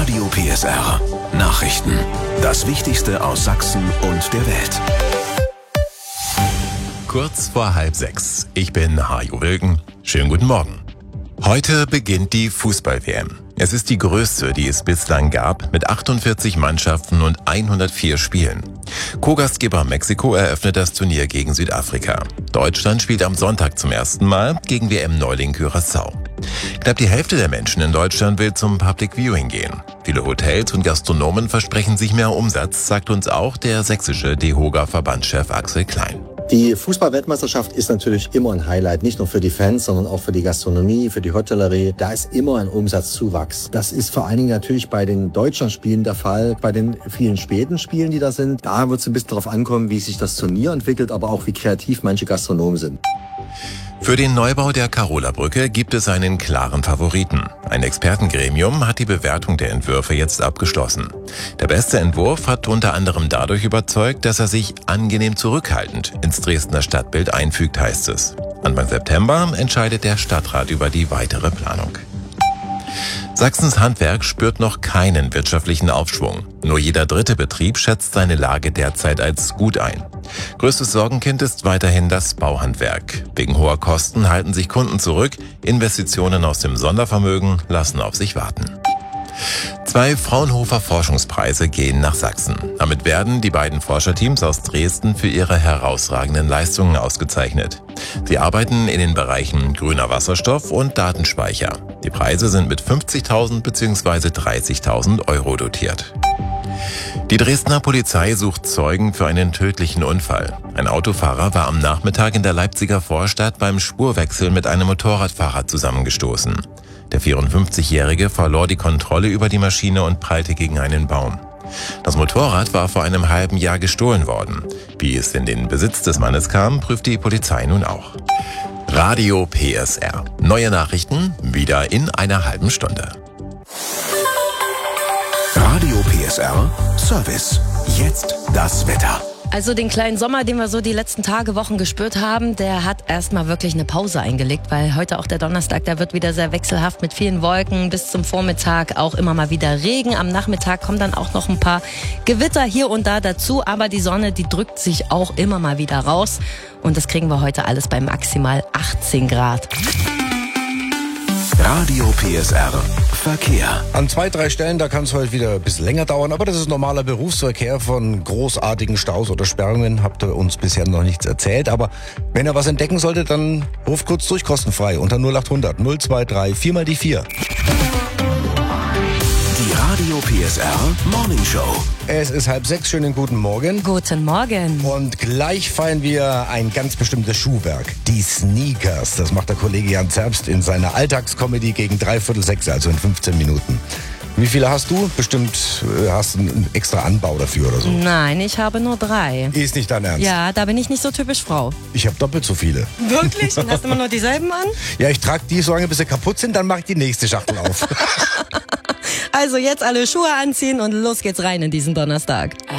Radio PSR. Nachrichten. Das Wichtigste aus Sachsen und der Welt. Kurz vor 5:30. Ich bin Hajo Wilken. Schönen guten Morgen. Heute beginnt die Fußball-WM. Es ist die größte, die es bislang gab, mit 48 Mannschaften und 104 Spielen. Co-Gastgeber Mexiko eröffnet das Turnier gegen Südafrika. Deutschland spielt am Sonntag zum ersten Mal gegen WM-Neuling Curaçao. Knapp die Hälfte der Menschen in Deutschland will zum Public Viewing gehen. Viele Hotels und Gastronomen versprechen sich mehr Umsatz, sagt uns auch der sächsische DEHOGA-Verbandschef Axel Klein. Die Fußball-Weltmeisterschaft ist natürlich immer ein Highlight, nicht nur für die Fans, sondern auch für die Gastronomie, für die Hotellerie. Da ist immer ein Umsatzzuwachs. Das ist vor allen Dingen natürlich bei den Deutschlandspielen der Fall. Bei den vielen späten Spielen, die da sind, da wird es ein bisschen darauf ankommen, wie sich das Turnier entwickelt, aber auch wie kreativ manche Gastronomen sind. Für den Neubau der Karola-Brücke gibt es einen klaren Favoriten. Ein Expertengremium hat die Bewertung der Entwürfe jetzt abgeschlossen. Der beste Entwurf hat unter anderem dadurch überzeugt, dass er sich angenehm zurückhaltend ins Dresdner Stadtbild einfügt, heißt es. Anfang September entscheidet der Stadtrat über die weitere Planung. Sachsens Handwerk spürt noch keinen wirtschaftlichen Aufschwung. Nur jeder dritte Betrieb schätzt seine Lage derzeit als gut ein. Größtes Sorgenkind ist weiterhin das Bauhandwerk. Wegen hoher Kosten halten sich Kunden zurück, Investitionen aus dem Sondervermögen lassen auf sich warten. 2 Fraunhofer Forschungspreise gehen nach Sachsen. Damit werden die beiden Forscherteams aus Dresden für ihre herausragenden Leistungen ausgezeichnet. Sie arbeiten in den Bereichen grüner Wasserstoff und Datenspeicher. Die Preise sind mit 50.000 bzw. 30.000 Euro dotiert. Die Dresdner Polizei sucht Zeugen für einen tödlichen Unfall. Ein Autofahrer war am Nachmittag in der Leipziger Vorstadt beim Spurwechsel mit einem Motorradfahrer zusammengestoßen. Der 54-Jährige verlor die Kontrolle über die Maschine und prallte gegen einen Baum. Das Motorrad war vor einem halben Jahr gestohlen worden. Wie es in den Besitz des Mannes kam, prüft die Polizei nun auch. Radio PSR. Neue Nachrichten wieder in einer halben Stunde. Radio PSR Service. Jetzt das Wetter. Also den kleinen Sommer, den wir so die letzten Tage, Wochen gespürt haben, der hat erstmal wirklich eine Pause eingelegt, weil heute auch der Donnerstag, der wird wieder sehr wechselhaft mit vielen Wolken, bis zum Vormittag auch immer mal wieder Regen. Am Nachmittag kommen dann auch noch ein paar Gewitter hier und da dazu, aber die Sonne, die drückt sich auch immer mal wieder raus und das kriegen wir heute alles bei maximal 18 Grad. Radio PSR Verkehr. An 2-3 Stellen, da kann es heute wieder ein bisschen länger dauern, aber das ist normaler Berufsverkehr. Von großartigen Staus oder Sperrungen habt ihr uns bisher noch nichts erzählt, aber wenn ihr was entdecken solltet, dann ruft kurz durch, kostenfrei, unter 0800 023 4 mal die 4. Die Radio PSR Morning Show. Es ist 5:30, schönen guten Morgen. Guten Morgen. Und gleich feiern wir ein ganz bestimmtes Schuhwerk, die Sneakers. Das macht der Kollege Jan Zerbst in seiner Alltagscomedy gegen 5:45, also in 15 Minuten. Wie viele hast du? Bestimmt hast du einen extra Anbau dafür oder so. Nein, ich habe nur 3. Ist nicht dein Ernst? Ja, da bin ich nicht so typisch Frau. Ich habe doppelt so viele. Wirklich? Und hast du immer nur dieselben an? Ja, ich trage die so lange, bis sie kaputt sind, dann mache ich die nächste Schachtel auf. Also jetzt alle Schuhe anziehen und los geht's rein in diesen Donnerstag.